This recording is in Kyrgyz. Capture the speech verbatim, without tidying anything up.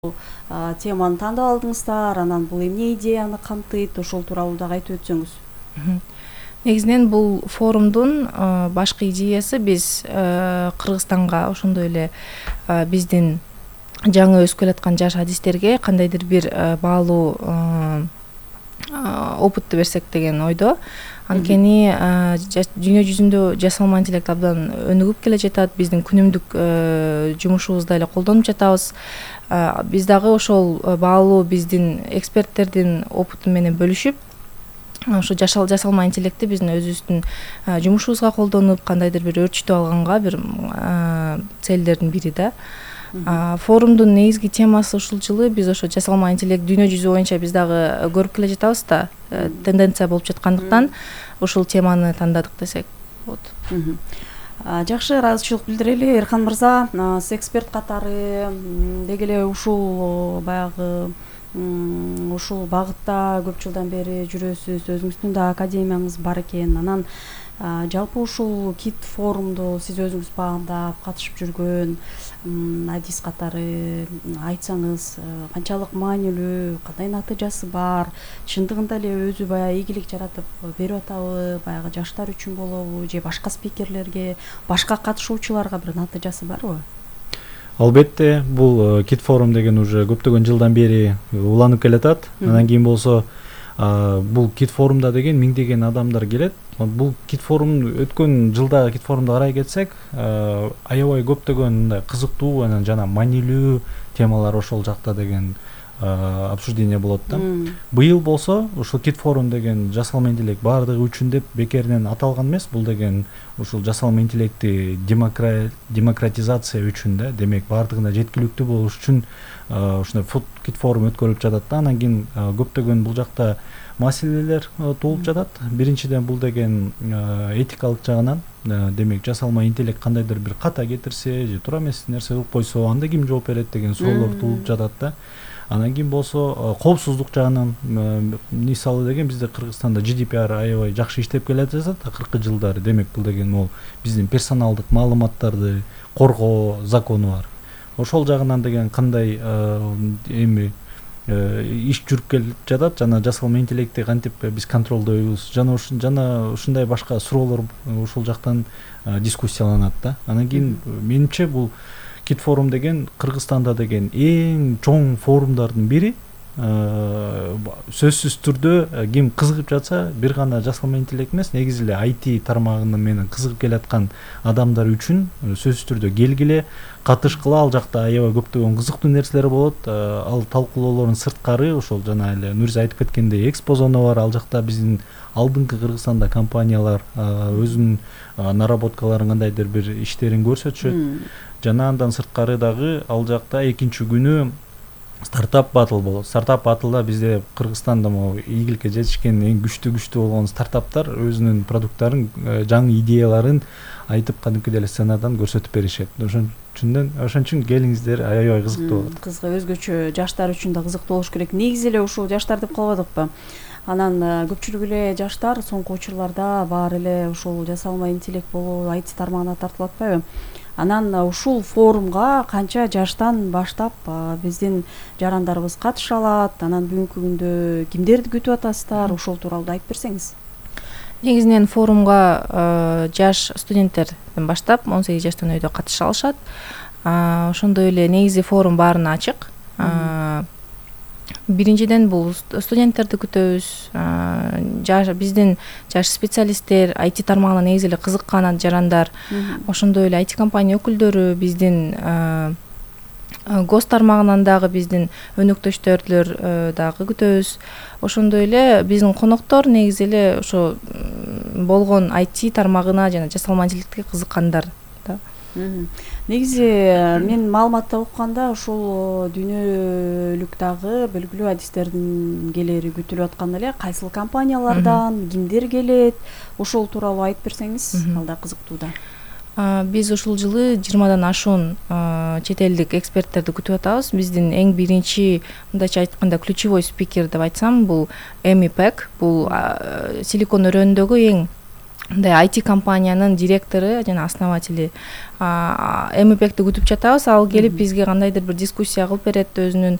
А, теманы тандап алдыңыздар, анан бул эмне идеяны камтыйт, ошол тууралуу дагы айтып өтсөңүз. Мгм. Негизинен бул форумдун э, башкы идеясы биз э, Кыргызстанга ошондой эле э, биздин жаңы өсүп келаткан жаш адистерге кандайдыр бир э, баалуу э, э, опутту берсек деген ойдо. Анткени э, жа- дүйнө жүзүндө жасалма интеллект абдан өнүгүп келе жатат. Биздин күнүмдүк э, жумушубузда эле колдонуп жатабыз. Э, Биз дагы ошол э, баалуу биздин эксперттердин опуту менен бөлүшүп, ошо жашал жасалма интеллектти биздин өзүбүздүн э, жумушубузга колдонуп, кандайдыр бир өөрчүтүп алганга бир э, целдердин бири да. А, Форумдун негизги темасы ушул жылы биз ошо жасалма интеллект дүйнө жүзү боюнча биз дагы көрүп келе жатабыз да, э, тенденция болуп жаткандыктан ушул теманы тандадык десек болот. Мгм. А, жакшы, ыраазычылык билдирели. Эркан мырза, а, сиз эксперт катары м, деги эле ушул о, баягы м, ушул багытта көп жылдан бери жүрөсүз, өзүңүздүн да академияңыз бар экен. Анан а, жалпы ушул кит форумду сиз өзүңүз багындап катышып жүргөн м, адис катары м, айтсаңыз, э, канчалык маанилүү, кандай натыйжасы бар, чындыгында эле өзү баягы ийгилик жаратып берип атабы, баягы жаштар үчүн болобу же башка спикерлерге, башка катышуучуларга бир натыйжасы барбы? Албетте, бул э, кит форум деген уже көптөгөн жылдан бери уланып келатат. Анан кийин болсо а, бул кит форумда деген миңдеген адамдар келет. Вот бул кит форум өткөн жылдагы кит форумду карай кетсек, э, аябай көптөгөн мындай кызыктуу анан жана маанилүү темалар ошол жакта деген э, обсуждение болот да. М. Быйыл болсо ушул кит форум деген жасалма интеллект баардыгы үчүн деп бекеринен аталган эмес. Бул деген ушул жасалма интеллектти демокра- демократизация үчүн да, демек баардыгына жеткиликтүү болуш үчүн э, ушундай фут- кит форум өткөрүлүп жатат да. Анан кийин э, көптөгөн бул жакта маселелер э, туулуп жатат. Биринчиден бул деген э, этикалык жагынан, э, демек жасалма интеллект кандайдыр бир ката кетирсе же туура эмес нерсе кылып койсо анда ким жооп берет деген суроолор Мм. туулуп жатат да. Анан кийин болсо э, коопсуздук жагынан, э, мисалы деген бизде Кыргызстанда джи ди пи ар аябай жакшы иштеп келе жатат акыркы жылдары. Демек бул деген могу биздин персоналдык маалыматтарды коргоо закону бар. Ошол жагынан деген кандай э, эми э, иш жүрүп келип жатат, жана жасалма интеллектти кантип биз контролдойбуз, жана уш- жана ушундай башка суроолор ушул жактан э, дискуссияланат да. Анан кийин э, менимче бул кит форум деген Кыргызстанда деген эң чоң форумдардын бири. Э, ба- сөзсүз түрдө э, ким кызыгып жатса, бир гана жасалма интеллект эмес, негизи эле ай ти тармагы менен кызыгып келаткан адамдар үчүн э, сөзсүз түрдө келгиле, катышкыла. Ал жакта аябай көптөгөн кызыктуу нерселер болот. Э, Ал талкуулоолордун сырткары ошол жана эле Нурза айтып кеткендей экспо зона бар. Ал жакта биздин алдыңкы Кыргызстанда компаниялар э, өзүнүн э, наработкаларын, кандайдыр бир иштерин көрсөтүшөт. М. Жана андан сырткары дагы ал жакта экинчи күнү стартап батл болот. Стартап батлда бизде Кыргызстанда могу ийгиликке жетишкен эң күчтүү күчтүү болгон стартаптар өзүнүн продукттарын, э, жаңы идеяларын айтып кадимкидей эле сценадан көрсөтүп беришет. Ошон үчүн ошон үчүн келиңиздер, аябай кызыктуу М, болот. кызга өзгөчө жаштар үчүн да кызыктуу болуш керек. Негизи эле ушул жаштар деп калбадыкпы? Анан э, көпчүлүк эле жаштар соңку учурларда баары эле ушул жасалма интеллект болобу, ай ти тармагына тартылып атпайбы? Анан э, ушул форумга канча жаштан баштап э, биздин жарандарыбыз катыша алат? Анан бүгүнкү күндө кимдерди күтүп атасыздар? Ошол тууралуу да айтып берсеңиз. Негизинен форумга э, жаш студенттерден баштап он сегиз жаштан өйдө катыша алышат. А, Ошондой эле негизи форум баарына ачык. А, Биринчиден бул ст- студенттерди күтөбүз. А, Жаш биздин жаш специалисттер, ай ти тармагына негизи эле кызыккан жарандар, ошондой эле ай ти компания өкүлдөрү, биздин э, э, гос тармагынан дагы биздин өнөктөштөрлөр э, дагы күтөбүз. Ошондой эле биздин коноктор негизи эле ошо м, болгон ай ти тармагына жана жасалма интеллектке кызыккандар да. Мгм. Негизи э, мен маалыматта окуганда ушул дүйнөлүк дагы белгилүү адистердин келери күтүлүп аткан эле. Кайсыл компаниялардан, кимдер келет? Ошол тууралуу айтып берсеңиз, Мгм. ал да кызыктуу да. А, Биз ушул жылы жыйырмадан ашуун а, чет элдик эксперттерди күтүп атабыз. Биздин эң биринчи, мындайча айтканда, ключевой спикер деп айтсам, бул Эми Пек. Бул а, Силикон өрөөнүндөгү эң мындай ай ти компаниянын директору жана основатели эмипекти күтүп жатабыз. Ал келип бизге кандайдыр бир дискуссия кылып берет, өзүнүн